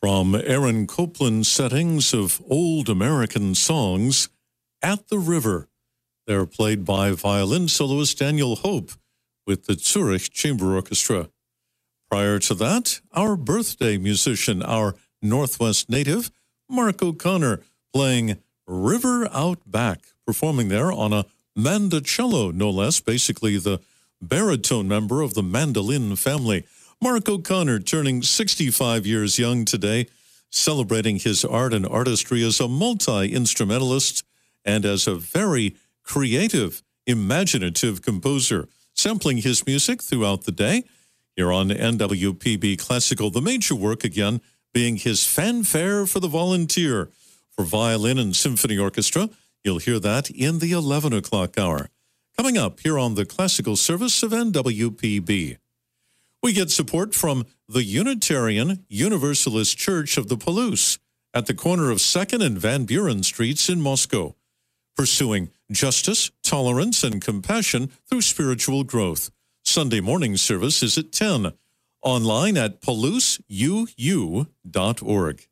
From Aaron Copland settings of old American songs, At the River. They're played by violin soloist Daniel Hope with the Zurich Chamber Orchestra. Prior to that, our birthday musician, our Northwest native, Mark O'Connor, playing River Out Back, performing there on a mandocello, no less, basically the baritone member of the mandolin family. Mark O'Connor turning 65 years young today, celebrating his art and artistry as a multi-instrumentalist and as a very creative, imaginative composer, sampling his music throughout the day. Here on NWPB Classical, the major work again being his Fanfare for the Volunteer for violin and symphony orchestra. You'll hear that in the 11 o'clock hour. Coming up here on the classical service of NWPB. We get support from the Unitarian Universalist Church of the Palouse at the corner of 2nd and Van Buren Streets in Moscow, pursuing justice, tolerance, and compassion through spiritual growth. Sunday morning service is at 10. Online at palouseu.org.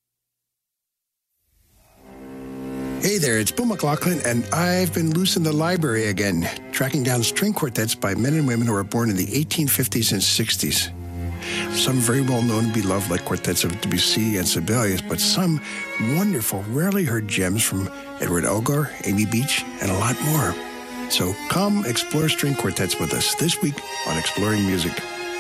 Hey there, it's Bill McLaughlin, and I've been loose in the library again, tracking down string quartets by men and women who were born in the 1850s and 60s. Some very well-known and beloved, like quartets of Debussy and Sibelius, but some wonderful, rarely heard gems from Edward Elgar, Amy Beach, and a lot more. So come explore string quartets with us this week on Exploring Music.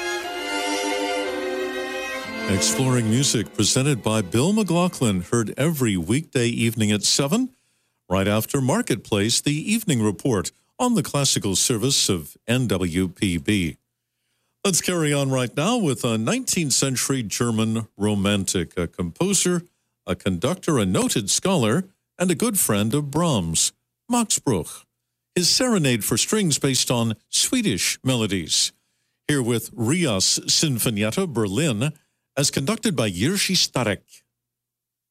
Exploring Music, presented by Bill McLaughlin, heard every weekday evening at 7, right after Marketplace, the evening report on the classical service of NWPB. Let's carry on right now with a 19th century German romantic, a composer, a conductor, a noted scholar, and a good friend of Brahms, Max Bruch. His serenade for strings based on Swedish melodies. Here with Rias Sinfonietta Berlin, as conducted by Jiří Starek.